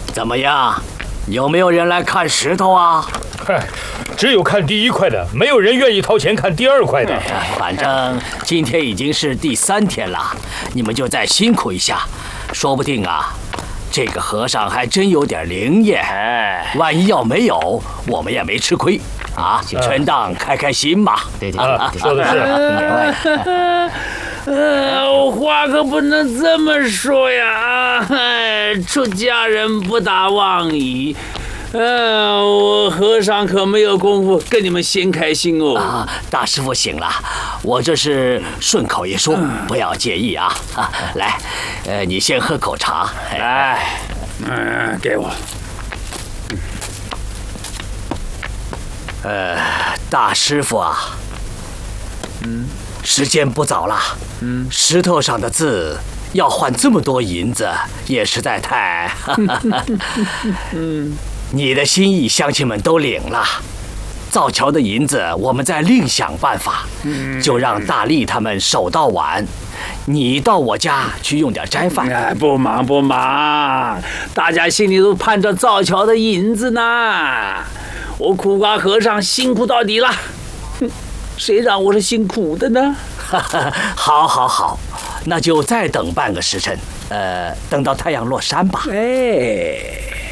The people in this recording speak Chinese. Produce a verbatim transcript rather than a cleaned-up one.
怎么样？有没有人来看石头啊？ 嗨，只有看第一块的，没有人愿意掏钱看第二块的。 反正今天已经是第三天了，你们就再辛苦一下，说不定啊，这个和尚还真有点灵验。哎，万一要没有，我们也没吃亏啊，全当开开心嘛。 对对对，说的是。 呃，话可不能这么说呀！哎，出家人不打妄语。呃，我和尚可没有功夫跟你们闲开心哦。 啊，大师傅醒了，我这是顺口一说，不要介意啊。啊，来，呃，你先喝口茶。 来，嗯，给我。 呃，大师傅啊，嗯，时间不早了，嗯，石头上的字要换这么多银子，也实在太……嗯，你的心意，乡亲们都领了。造桥的银子，我们再另想办法，就让大力他们守到晚。你到我家去用点斋饭。 哎，不忙不忙，大家心里都盼着造桥的银子呢。我苦瓜和尚辛苦到底了，哼，谁让我是辛苦的呢？ 好，好，好，那就再等半个时辰，呃，等到太阳落山吧。 哎。